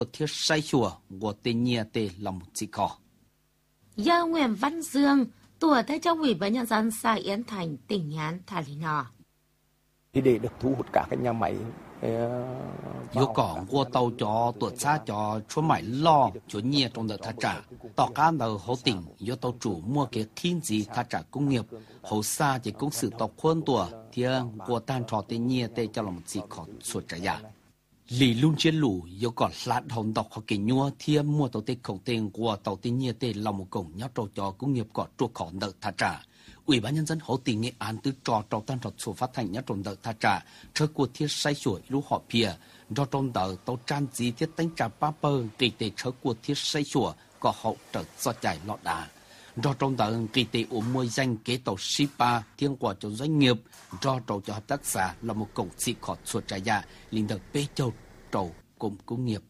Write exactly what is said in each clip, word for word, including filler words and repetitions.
thiết sai chùa của tên nhia tê lòng chỉ có. Do Nguyễn Văn Dương, tuổi tới cho ủy ban nhân dân xã Yến Thành, tỉnh Hán Thà Lì Nò. Thì để được thu hút cả các nhà máy. Yêu cầu của tàu cho tuột xa cho chúa mãi lo chúa nhia trong đợt thắt trả. Tỏ cá đầu hậu tỉnh do tàu chủ mua cái thiên gì thắt trả công nghiệp. Hậu xa chỉ công sự tàu khuôn tùa thì của tan trò tên nhia tê cho lòng chỉ có suốt trả giá. Lý luôn chiến lũ yêu cầu lát hồng đọc họ kể nhua thì mua tàu tê khổng tên của tàu tên nhia tê lòng một cổng nhó trâu cho công nghiệp có chuộc khó đợt thắt trả. Ủy ban nhân dân hậu tỉnh Nghệ An từ trò trò tan trò số phát thành nhá tròn đợt thắt trả trước cuộc thiết sai sửa lũ họ bìa do trong đợt tàu tràn dí thiết đánh trả ba bơ kỳ tệ trước cuộc thiết sai sửa có hậu trở do chạy lọt đà do trong đợt kỳ tệ ủng môi danh kế tàu Shipa thiên quả cho doanh nghiệp do trò cho hợp tác xã là một cổng xị khó suốt trả giá linh đợt bê châu trầu cùng công nghiệp.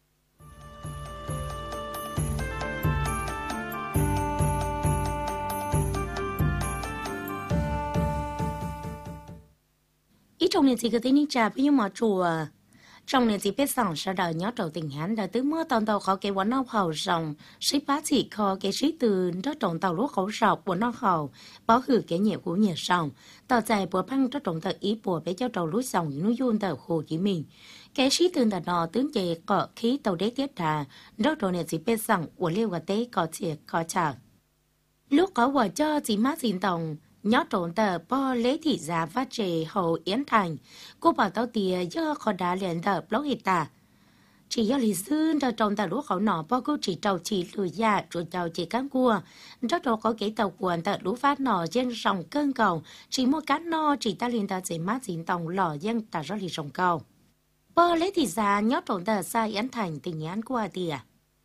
Ít trong年纪个天气差，不用么做。trong年纪别上是的，鸟头顶寒的，từ mưa tàu tàu họ cái quán nó hậu rồng, sĩ bá chỉ kho cái sĩ từ đó trong tàu lúa khẩu sọc quán nó hậu, bảo hử cái nhẹ của nhẹ sòng, tàu dài bùa phăng đó trong tàu ý bùa bé cho tàu lúa sòng núi yun tàu Hồ Chí Minh, cái sĩ từ là nọ tướng chạy cọ khí tàu đế tiết trà, đó trong年纪别上我溜个tế có chia có trả, lúc có vợ cho chỉ má xin tổng. Nhớ trộn tờ bò lấy thị giá phát trề hậu Yến Thành, cô bảo tao tìa do khó đá liền tờ blog hịt tà. Chỉ do lý sư tờ trộn tờ lúc khẩu nọ bò cô chỉ trầu chỉ lùi dạ rồi trầu chỉ cán cua. Đó trộn có cái tàu cuộn tờ lũ phát nọ dân sòng cơn cầu, chỉ mua cán nọ chỉ ta liền tờ dễ mát dính tòng lò dân tà do lý sòng cầu. Bò lấy thị giá nhớ trộn tờ xa Yến Thành tình án qua tìa.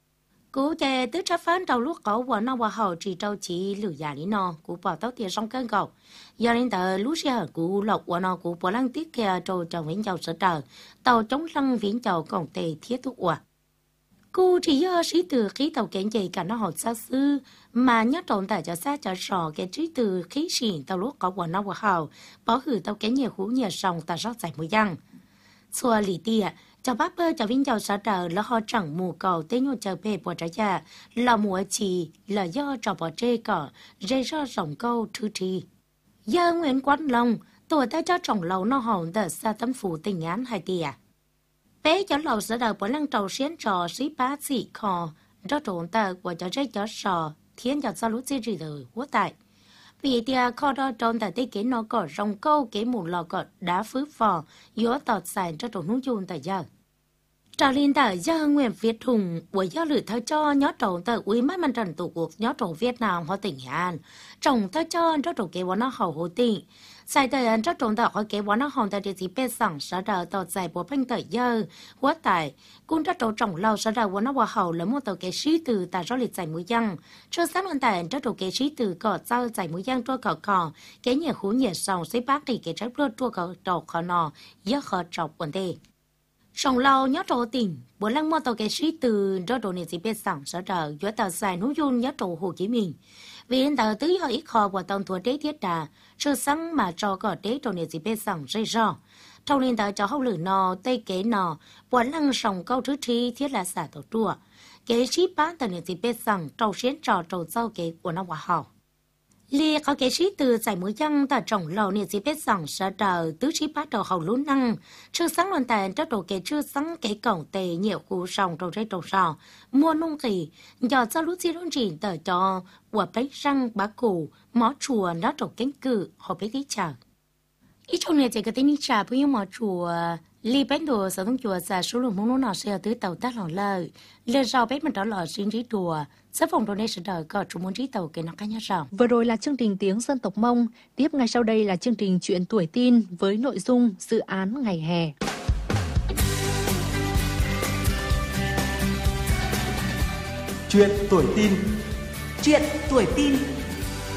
Cú chạy tứ chấp phán đầu lúc cậu và nó vào hậu chỉ trâu chỉ lửa giả lý nó, cú bỏ tóc tiền trong cơn cầu. Do nên tờ lúc xe cú lộc và nó cú bỏ lăng tiết kia trâu trong viễn chầu sở trở, tàu chống lăng viễn chầu còn tề thiết thuốc quả. Cú chỉ do sĩ từ khí tàu kén chạy cả nó hậu xa xưa, mà nhớ trộn tại cho xa cho sò cái trí từ khí xỉn tàu lúc cậu và nó vào hậu, bỏ hử tàu kén nhiều hú nhiều sòng ta rót giải mùi răng. Xua lì tìa, cho bác bơ cho viên chào xã trợ là họ chẳng mù cầu tên nhô chờ bề bỏ trái trà là mùa chỉ là do cho bỏ trê cỏ rê do rộng câu thư trì. Do Nguyễn Quán Long tuổi ta cho trồng lầu nó hồn tờ xa tâm phủ tình án hai tìa. Bé cho lầu xã đờ bỏ lăng trầu xiến trò sĩ bá dị khò do trộn tờ của cho rê cho sò thiên cho xa lũ dì rì đời húa tại. Vì tia kho đó trộn tờ tê kế nó có rộng câu kế mù lò có đá phứ phò yếu tọt xài cho trộn nung chun tờ giờ. Trào liên tờ do Nguyễn Việt Hùng của do lửa thơ cho nhó trộn tờ quý mắt mặt trận tổ quốc nhó trộn Việt Nam họ tỉnh Hàn trồng thơ cho nhó trộn kế bọn nó hậu hồ tỉnh sai tờ nhó trộn tờ họ kế bọn nó hồng tờ địa chỉ bê sẵn sở đờ tờ dài bộ phanh tờ dơ hóa tại cũng nhó trộn trồng lâu sở đờ bọn nó hòa hậu là một tờ kế sĩ từ tà rõ lịch dài mũi dân cho sáng luận tờ nhó trộn kế sĩ từ cỏ dơ dài mũi dân trôi cỏ cỏ kế nhẹ khú nhẹ sòng xế bác thì kế trái bơ trôi cỏ trọc khó nò dơ khó trọc vấn đề. Sòng lâu nhớ trổ tỉnh, bộ lăng mô tàu kế sĩ từ đó đồ này chỉ biết sẵn sở trở giữa tàu dài núi yun nhớ trổ Hồ Chí Minh. Vì hiện tàu tứ họ ít khó của tàu thua đế thiết trà, sự sáng mà cho có đế đồ này chỉ biết sẵn rây rò. Trong liên tàu cho hậu lửa nò, tây kế nò, bộ lăng sòng câu thứ trí thiết là xả tàu trùa. Kế sĩ bán tàu này chỉ biết sẵn trầu xiến trò trầu dâu kế của nó hòa hảo. Lì có kế sĩ từ giải mũi dân tại trồng lầu này chỉ biết rằng sở trở tứ trí bát đầu hậu lũ năng. Chưa sáng luận tàn cho đồ kế chưa sáng kế cổng tề nhiều khu sòng trầu rây trầu sò. Mua nông kỳ, do cho lũ chi lũ trình tờ cho của bánh răng bá củ, mó chùa nó trầu cánh cử, họ biết đi chờ. Ít trong này chỉ có tên đi trả với mó chùa. Lì bánh đồ sở thông chùa xa số lượng mông nô nọ xe tứ tàu tác lòng lời. Lời rào bánh mà đó là xin trí đùa. Sắp phòng đồ này sẽ đợi có chủ môn trí tàu kể nó cá nhá rào. Vừa rồi là chương trình Tiếng Dân Tộc Mông. Tiếp ngay sau đây là chương trình Chuyện Tuổi Tin với nội dung dự án ngày hè. Chuyện Tuổi Tin. Chuyện Tuổi Tin.